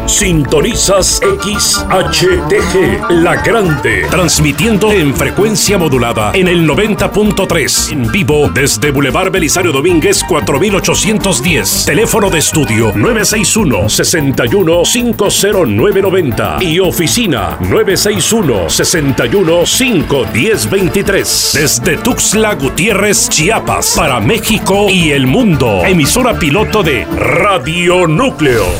Sintonizas XHTG, La Grande, transmitiendo en frecuencia modulada en el 90.3, en vivo desde Boulevard Belisario Domínguez 4810. Teléfono de estudio 961-61-50990 y oficina 961-61-51023. Desde Tuxtla Gutiérrez, Chiapas, para México y el mundo. Emisora piloto de Radio Núcleo.